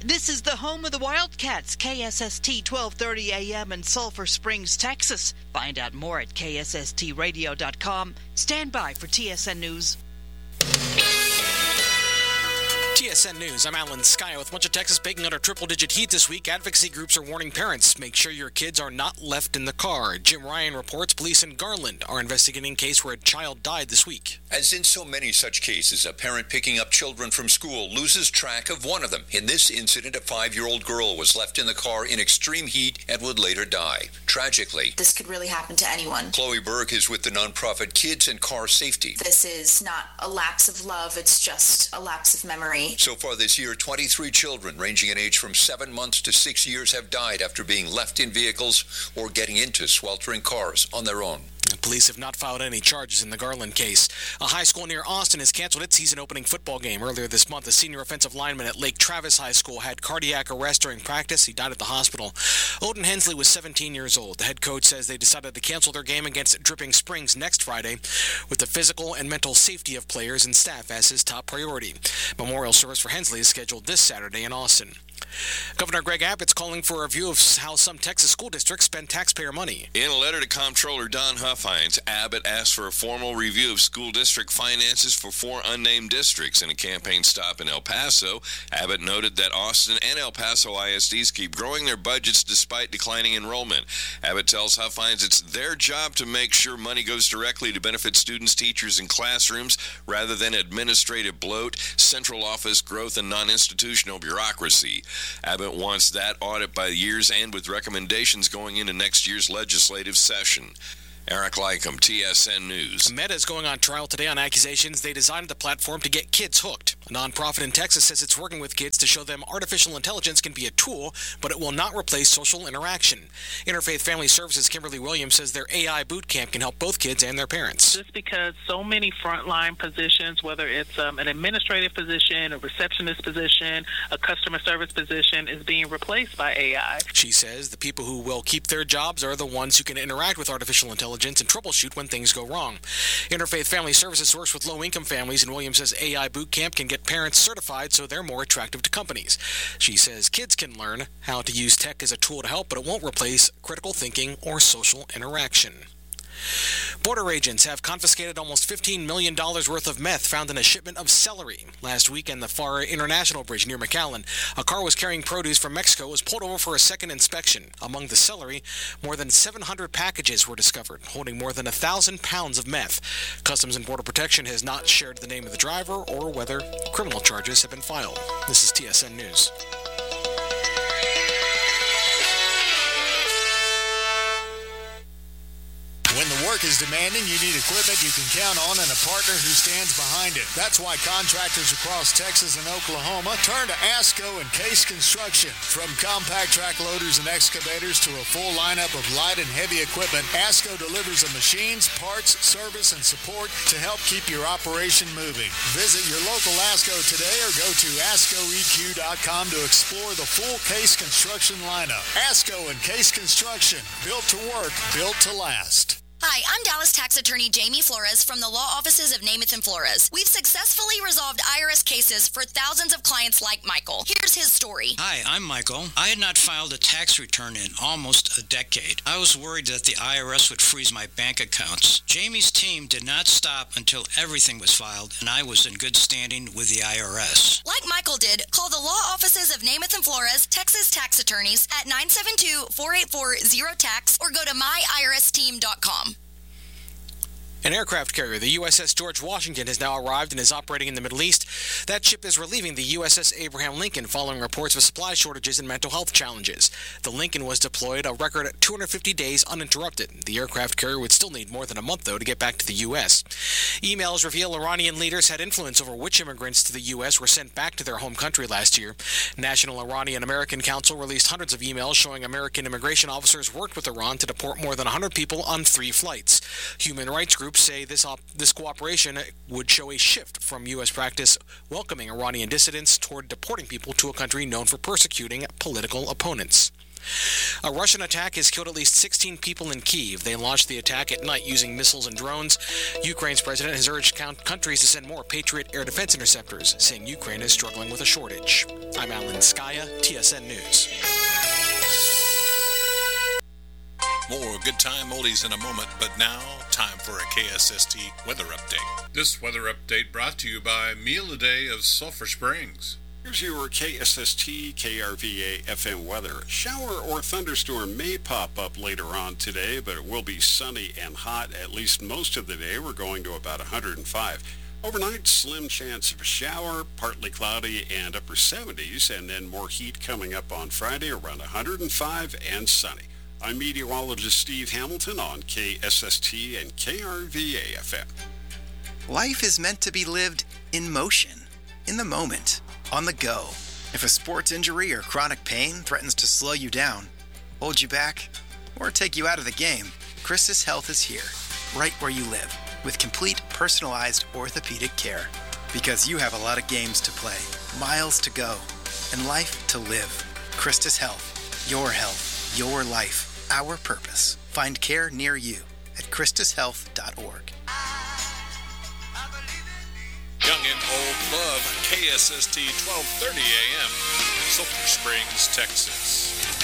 This is the home of the Wildcats, KSST 1230 AM in Sulphur Springs, Texas. Find out more at ksstradio.com. Stand by for TSN News. TSN News, I'm Alan Skye. With much of Texas baking under triple-digit heat this week, advocacy groups are warning parents, make sure your kids are not left in the car. Jim Ryan reports police in Garland are investigating a case where a child died this week. As in so many such cases, a parent picking up children from school loses track of one of them. In this incident, a 5-year-old girl was left in the car in extreme heat and would later die. Tragically, this could really happen to anyone. Chloe Berg is with the nonprofit Kids and Car Safety. This is not a lapse of love, it's just a lapse of memory. So far this year, 23 children ranging in age from 7 months to 6 years have died after being left in vehicles or getting into sweltering cars on their own. Police have not filed any charges in the Garland case. A high school near Austin has canceled its season-opening football game. Earlier this month, a senior offensive lineman at Lake Travis High School had cardiac arrest during practice. He died at the hospital. Odin Hensley was 17 years old. The head coach says they decided to cancel their game against Dripping Springs next Friday, with the physical and mental safety of players and staff as his top priority. Memorial service for Hensley is scheduled this Saturday in Austin. Governor Greg Abbott's calling for a review of how some Texas school districts spend taxpayer money. In a letter to Comptroller Don Huffines, Abbott asked for a formal review of school district finances for 4 unnamed districts. In a campaign stop in El Paso, Abbott noted that Austin and El Paso ISDs keep growing their budgets despite declining enrollment. Abbott tells Huffines it's their job to make sure money goes directly to benefit students, teachers, and classrooms rather than administrative bloat, central office growth, and non-institutional bureaucracy. Abbott wants that audit by year's end with recommendations going into next year's legislative session. Eric Lycum, TSN News. Meta is going on trial today on accusations they designed the platform to get kids hooked. A nonprofit in Texas says it's working with kids to show them artificial intelligence can be a tool, but it will not replace social interaction. Interfaith Family Services' Kimberly Williams says their AI boot camp can help both kids and their parents. Just because so many frontline positions, whether it's an administrative position, a receptionist position, a customer service position, is being replaced by AI. She says the people who will keep their jobs are the ones who can interact with artificial intelligence and troubleshoot when things go wrong. Interfaith Family Services works with low-income families, and Williams says AI Boot Camp can get parents certified so they're more attractive to companies. She says kids can learn how to use tech as a tool to help, but it won't replace critical thinking or social interaction. Border agents have confiscated almost $15 million worth of meth found in a shipment of celery. Last week on the Far International Bridge near McAllen, a car was carrying produce from Mexico was pulled over for a second inspection. Among the celery, more than 700 packages were discovered, holding more than 1,000 pounds of meth. Customs and Border Protection has not shared the name of the driver or whether criminal charges have been filed. This is TSN News. When the work is demanding, you need equipment you can count on and a partner who stands behind it. That's why contractors across Texas and Oklahoma turn to ASCO and Case Construction. From compact track loaders and excavators to a full lineup of light and heavy equipment, ASCO delivers the machines, parts, service, and support to help keep your operation moving. Visit your local ASCO today or go to ASCOEQ.com to explore the full Case Construction lineup. ASCO and Case Construction, built to work, built to last. Hi, I'm Dallas Tax Attorney Jamie Flores from the law offices of Namath and Flores. We've successfully resolved IRS cases for thousands of clients like Michael. Here's his story. Hi, I'm Michael. I had not filed a tax return in almost a decade. I was worried that the IRS would freeze my bank accounts. Jamie's team did not stop until everything was filed, and I was in good standing with the IRS. Like Michael did, call the law offices of Namath and Flores, Texas tax attorneys at 972-484-0TAX or go to myiRSteam.com. An aircraft carrier, the USS George Washington, has now arrived and is operating in the Middle East. That ship is relieving the USS Abraham Lincoln following reports of supply shortages and mental health challenges. The Lincoln was deployed a record 250 days uninterrupted. The aircraft carrier would still need more than a month, though, to get back to the U.S. Emails reveal Iranian leaders had influence over which immigrants to the U.S. were sent back to their home country last year. National Iranian-American Council released hundreds of emails showing American immigration officers worked with Iran to deport more than 100 people on 3 flights. Human rights groups say this cooperation would show a shift from U.S. practice welcoming Iranian dissidents toward deporting people to a country known for persecuting political opponents. A Russian attack has killed at least 16 people in Kyiv. They launched the attack at night using missiles and drones. Ukraine's president has urged countries to send more Patriot air defense interceptors, saying Ukraine is struggling with a shortage. I'm Alan Skaya, TSN News. More good time oldies in a moment, but now, time for a KSST weather update. This weather update brought to you by Meal a Day of Sulphur Springs. Here's your KSST KRVA FM weather. A shower or thunderstorm may pop up later on today, but it will be sunny and hot at least most of the day. We're going to about 105. Overnight, slim chance of a shower, partly cloudy and upper 70s, and then more heat coming up on Friday around 105 and sunny. I'm meteorologist Steve Hamilton on KSST and KRVA FM. Life is meant to be lived in motion, in the moment, on the go. If a sports injury or chronic pain threatens to slow you down, hold you back, or take you out of the game, Christus Health is here, right where you live, with complete personalized orthopedic care. Because you have a lot of games to play, miles to go, and life to live. Christus Health, your life, our purpose. Find care near you at ChristusHealth.org. Young and old love KSST 1230 AM, Sulphur Springs, Texas.